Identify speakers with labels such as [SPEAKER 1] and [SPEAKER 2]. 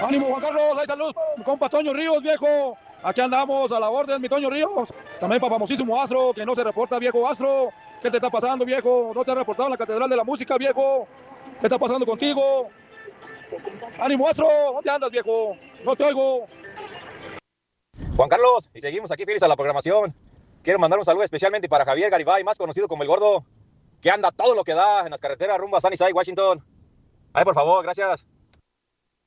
[SPEAKER 1] Ánimo, Juan Carlos, ahí salud, mi compa Toño Ríos, viejo. Aquí andamos a la orden, mi Toño Ríos. También para famosísimo Astro, que no se reporta, viejo Astro. ¿Qué te está pasando, viejo? ¿No te has reportado en la Catedral de la Música, viejo? ¿Qué está pasando contigo? Ánimo, Astro, ¿dónde andas, viejo? No te oigo.
[SPEAKER 2] Juan Carlos, y seguimos aquí fieles a la programación. Quiero mandar un saludo especialmente para Javier Garibay, más conocido como El Gordo, que anda todo lo que da en las carreteras rumbo a Sunnyside, Washington. Ay, por favor, gracias.